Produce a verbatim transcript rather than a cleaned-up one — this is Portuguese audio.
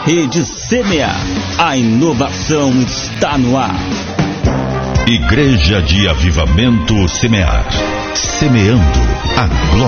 Rede Semear. A inovação está no ar. Igreja de Avivamento Semear. Semeando a glória